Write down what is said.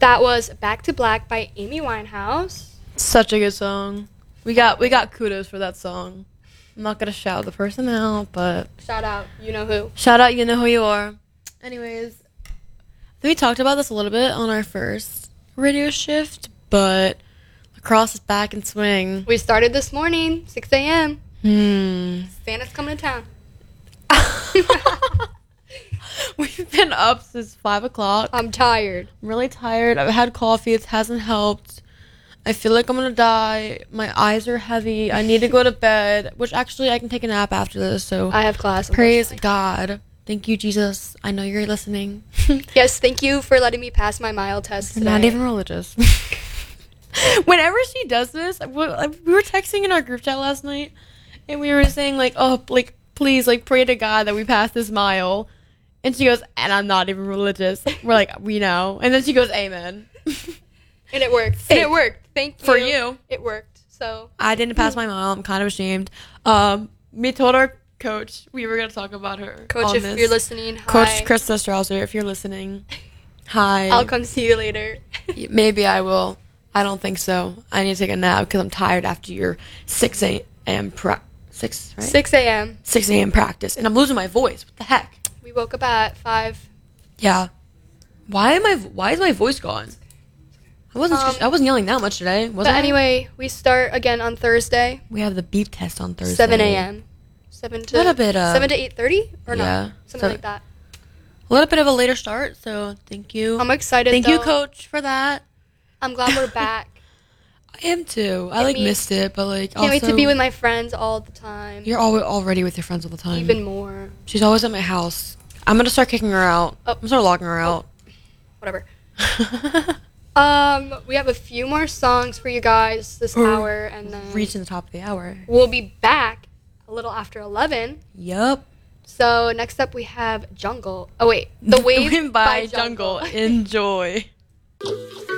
That was Back to Black by Amy Winehouse. Such a good song. We got kudos for that song. I'm not gonna shout the person out, but Shout out, you know who. shout out, you know who you are. Anyways, I think we talked about this a little bit on our first radio shift, but lacrosse is back in swing. We started this morning, 6 a.m. Santa's coming to town. We've been up since 5 o'clock. I'm tired. I'm really tired. I've had coffee. It hasn't helped. I feel like I'm going to die. My eyes are heavy. I need to go to bed, which actually I can take a nap after this. So I have class. praise God. Thank you, Jesus. I know you're listening. Yes, thank you for letting me pass my mild test today. Not even religious. Whenever she does this, we were texting in our group chat last night, and we were saying, like, oh, like, please, like, pray to God that we pass this mile. And she goes, and I'm not even religious. We're like, we know. And then she goes, amen. And it worked. And it worked. Thank you. For you. It worked. So I didn't pass my mile. I'm kind of ashamed. We told our coach we were going to talk about her. Coach, if you're listening, hi. Coach Krista Strausser, if you're listening, hi. I'll come see you later. Maybe I will. I don't think so. I need to take a nap because I'm tired after your 6 a.m. 6, right? 6 a.m. 6 a.m. practice. And I'm losing my voice. What the heck? We woke up at 5. Yeah. Why is my voice gone? I wasn't yelling that much today, was I? But anyway, we start again on Thursday. We have the beep test on Thursday. 7 a.m. 7 to 7 to 8:30 or yeah, no? Something like that. A little bit of a later start, so thank you. I'm excited. Thank you, Coach, for that. I'm glad we're back. I am too. I missed it, but like can't wait to be with my friends all the time. You're already with your friends all the time. Even more. She's always at my house. I'm gonna start kicking her out. I'm gonna start locking her out. Whatever. We have a few more songs for you guys this hour, and then reaching the top of the hour. We'll be back a little after 11. Yup. So next up we have Jungle. Oh wait, The Wave by Jungle. Enjoy.